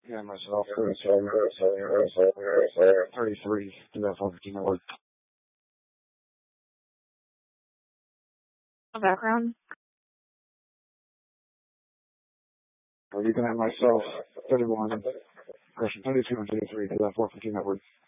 Yeah, myself, 33 to that 415 network. Background? Or you can have myself, 31, correction, 32 and 33 to that 415 network.